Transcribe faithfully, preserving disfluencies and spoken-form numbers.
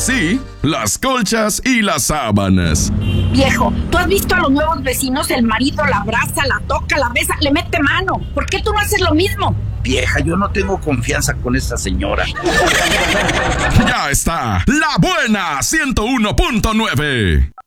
sí, las colchas y las sábanas. Viejo, ¿tú has visto a los nuevos vecinos? El marido la abraza, la toca, la besa, le mete mano. ¿Por qué tú no haces lo mismo? Vieja, yo no tengo confianza con esta señora. Ya está, La Buena ciento uno punto nueve.